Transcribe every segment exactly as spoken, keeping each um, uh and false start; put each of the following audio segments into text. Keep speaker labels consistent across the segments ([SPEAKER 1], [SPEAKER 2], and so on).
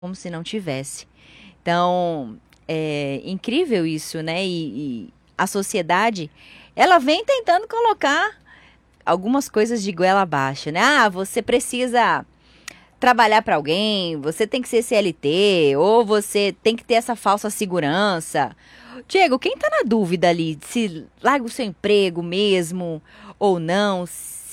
[SPEAKER 1] como se não tivesse. Então, é incrível isso, né? E, e a sociedade, ela vem tentando colocar algumas coisas de goela abaixo, né? Ah, você precisa trabalhar para alguém, você tem que ser C L T, ou você tem que ter essa falsa segurança. Diego, quem tá na dúvida ali se larga o seu emprego mesmo ou não,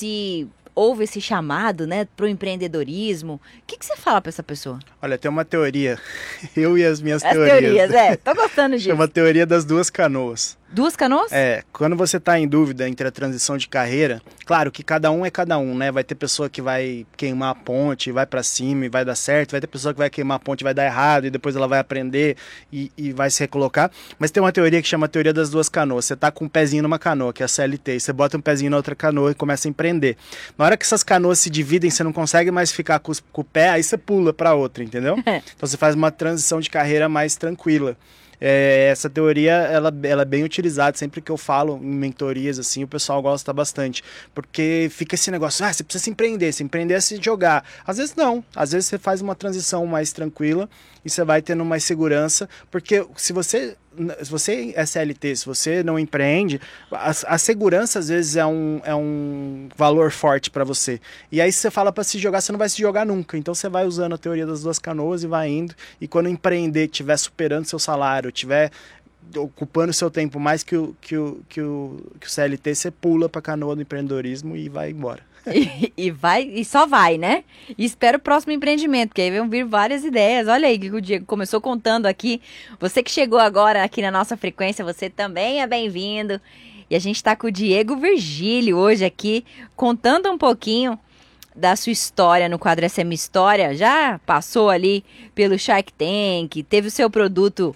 [SPEAKER 1] se houve esse chamado, né, pro empreendedorismo, o que que você fala para essa pessoa?
[SPEAKER 2] Olha, tem uma teoria, eu e as minhas
[SPEAKER 1] As
[SPEAKER 2] teorias.
[SPEAKER 1] teorias, é, tô gostando disso.
[SPEAKER 2] Chama a teoria das duas canoas.
[SPEAKER 1] Duas canoas?
[SPEAKER 2] É, quando você está em dúvida entre a transição de carreira, claro que cada um é cada um, né? Vai ter pessoa que vai queimar a ponte, vai para cima e vai dar certo, vai ter pessoa que vai queimar a ponte e vai dar errado, e depois ela vai aprender e, e vai se recolocar. Mas tem uma teoria que chama a teoria das duas canoas. Você tá com um pezinho numa canoa, que é a C L T, e você bota um pezinho na outra canoa e começa a empreender. Na hora que essas canoas se dividem, você não consegue mais ficar com, os, com o pé, aí você pula para outra, entendeu? Então você faz uma transição de carreira mais tranquila. É, essa teoria ela, ela é bem utilizada sempre que eu falo em mentorias, assim, o pessoal gosta bastante, porque fica esse negócio, ah, você precisa se empreender, se empreender é se jogar. Às vezes não, às vezes você faz uma transição mais tranquila e você vai tendo mais segurança, porque se você, se você é C L T, se você não empreende, a, a segurança às vezes é um, é um valor forte para você, e aí se você fala para se jogar, você não vai se jogar nunca, então você vai usando a teoria das duas canoas e vai indo, e quando empreender estiver superando seu salário, estiver ocupando seu tempo mais que o, que o, que o, que o C L T, você pula para a canoa do empreendedorismo e vai embora.
[SPEAKER 1] E, e vai, e só vai, né? E espera o próximo empreendimento, porque aí vão vir várias ideias. Olha aí que o Diego começou contando aqui. Você que chegou agora aqui na nossa frequência, você também é bem-vindo. E a gente tá com o Diego Virgílio hoje aqui, contando um pouquinho da sua história no quadro Essa é Minha História. Já passou ali pelo Shark Tank, teve o seu produto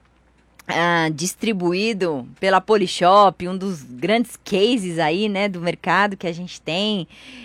[SPEAKER 1] ah, distribuído pela Polishop, um dos grandes cases aí, né, do mercado que a gente tem.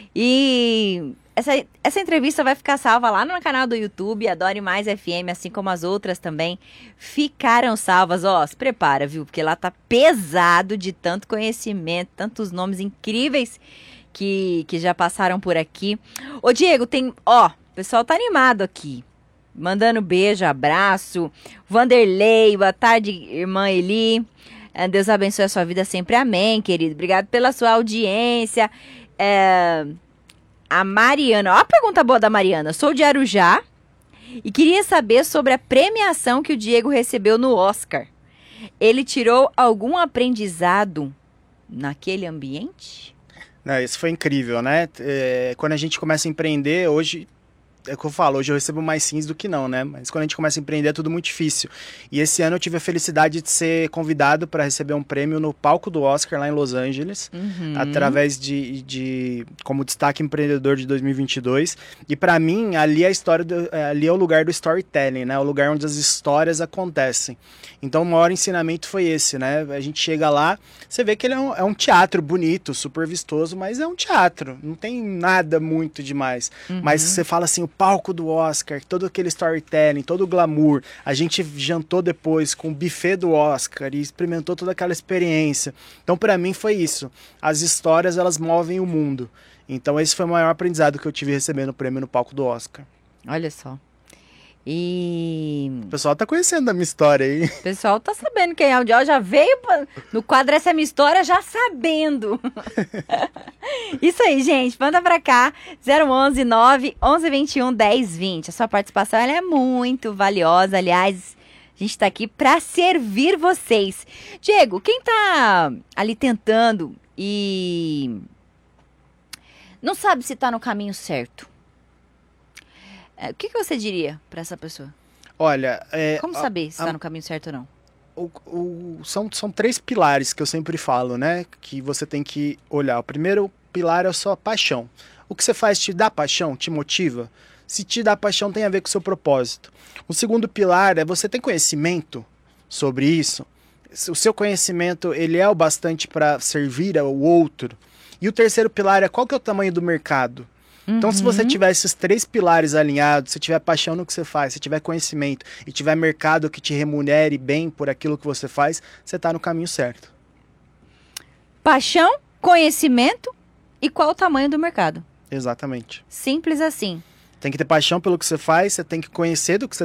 [SPEAKER 1] E essa, essa entrevista vai ficar salva lá no canal do YouTube, Adore Mais F M, assim como as outras também ficaram salvas. Ó, se prepara, viu? Porque lá tá pesado de tanto conhecimento, tantos nomes incríveis que, que já passaram por aqui. Ô, Diego, tem... Ó, o pessoal tá animado aqui. Mandando beijo, abraço. Vanderlei, boa tarde, irmã Eli. Deus abençoe a sua vida sempre, amém, querido. Obrigado pela sua audiência. É, a Mariana, ó a pergunta boa da Mariana. Sou de Arujá e queria saber sobre a premiação que o Diego recebeu no Oscar. Ele tirou algum aprendizado naquele ambiente?
[SPEAKER 2] Não, isso foi incrível, né? É, quando a gente começa a empreender, hoje... É o que eu falo, hoje eu recebo mais sims do que não, né? Mas quando a gente começa a empreender é tudo muito difícil. E esse ano eu tive a felicidade de ser convidado para receber um prêmio no palco do Oscar lá em Los Angeles, uhum. através de, de como destaque empreendedor de dois mil e vinte e dois. E para mim ali é a história, do, ali é o lugar do storytelling, né? O lugar onde as histórias acontecem. Então o maior ensinamento foi esse, né? A gente chega lá, você vê que ele é um, é um teatro bonito, super vistoso, mas é um teatro, não tem nada muito demais. Uhum. Mas você fala assim, o palco do Oscar, todo aquele storytelling, todo o glamour. A gente jantou depois com o buffet do Oscar e experimentou toda aquela experiência. Então, para mim, foi isso. As histórias, elas movem o mundo. Então, esse foi o maior aprendizado que eu tive recebendo o prêmio no palco do Oscar.
[SPEAKER 1] Olha só. E...
[SPEAKER 2] O pessoal tá conhecendo a minha história aí.
[SPEAKER 1] O pessoal tá sabendo quem é o Diego, já veio no quadro Essa é Minha História já sabendo. Isso aí, gente, manda pra cá, zero onze, nove, onze, vinte e um, dez, vinte. A sua participação ela é muito valiosa, aliás, a gente tá aqui pra servir vocês. Diego, quem tá ali tentando e não sabe se tá no caminho certo, o que, que você diria para essa pessoa?
[SPEAKER 2] Olha... É,
[SPEAKER 1] Como saber a, se está
[SPEAKER 2] a,
[SPEAKER 1] no caminho certo ou não?
[SPEAKER 2] O, o, são, são três pilares que eu sempre falo, né? Que você tem que olhar. O primeiro pilar é a sua paixão. O que você faz te dá paixão? Te motiva? Se te dá paixão, tem a ver com o seu propósito. O segundo pilar é você ter conhecimento sobre isso. O seu conhecimento, ele é o bastante para servir ao outro. E o terceiro pilar é qual que é o tamanho do mercado? Então, uhum. se você tiver esses três pilares alinhados, se tiver paixão no que você faz, se tiver conhecimento e tiver mercado que te remunere bem por aquilo que você faz, você está no caminho certo.
[SPEAKER 1] Paixão, conhecimento e qual o tamanho do mercado.
[SPEAKER 2] Exatamente.
[SPEAKER 1] Simples assim.
[SPEAKER 2] Tem que ter paixão pelo que você faz, você tem que conhecer do que você